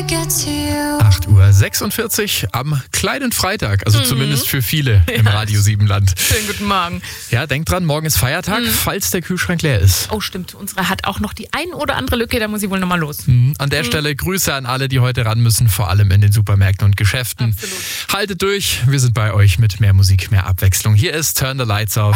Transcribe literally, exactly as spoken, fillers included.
acht Uhr sechsundvierzig am kleinen Freitag, also mhm. zumindest für viele im ja. Radio Siebenland. Schönen guten Morgen. Ja, denkt dran, morgen ist Feiertag, mhm. falls der Kühlschrank leer ist. Oh stimmt, unsere hat auch noch die ein oder andere Lücke, da muss ich wohl nochmal los. Mhm. An der mhm. Stelle Grüße an alle, die heute ran müssen, vor allem in den Supermärkten und Geschäften. Absolut. Haltet durch, wir sind bei euch mit mehr Musik, mehr Abwechslung. Hier ist Turn the Lights Off.